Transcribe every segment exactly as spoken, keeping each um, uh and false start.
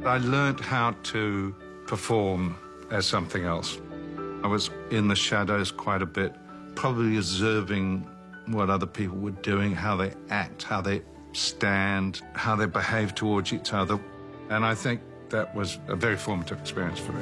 I learnt how to perform as something else. I was in the shadows quite a bit, probably observing what other people were doing, how they act, how they stand, how they behave towards each other. And I think that was a very formative experience for me.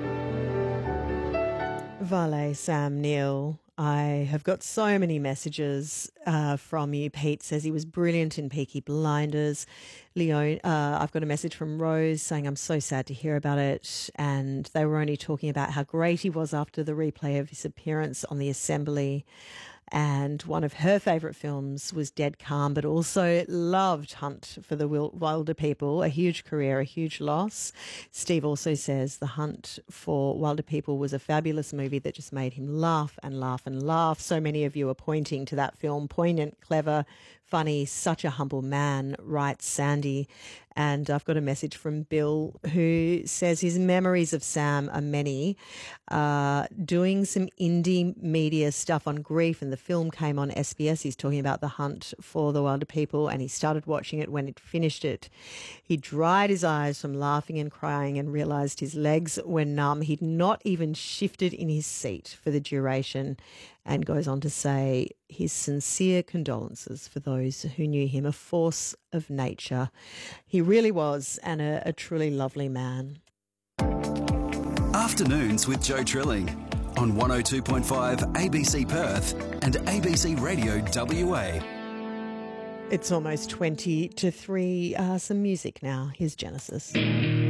Valet Sam Neill, I have got so many messages uh, from you. Pete says he was brilliant in Peaky Blinders. Leon, uh, I've got a message from Rose saying I'm so sad to hear about it, and they were only talking about how great he was after the replay of his appearance on the Assembly. And one of her favourite films was Dead Calm, but also loved Hunt for the Wilder People, a huge career, a huge loss. Steve also says The Hunt for Wilder People was a fabulous movie that just made him laugh and laugh and laugh. So many of you are pointing to that film. Poignant, clever, funny, such a humble man, writes Sandy. And I've got a message from Bill who says his memories of Sam are many. Uh, doing some indie media stuff on grief, and the film came on S B S. He's talking about The Hunt for the Wilder People, and he started watching it when it finished it. He dried his eyes from laughing and crying and realised his legs were numb. He'd not even shifted in his seat for the duration, and goes on to say his sincere condolences for those who knew him, a force of nature. He really was, and a, a truly lovely man. Afternoons with Joe Trilling on one oh two point five A B C Perth and A B C Radio W A. It's almost twenty to three. Uh, some music now. Here's Genesis.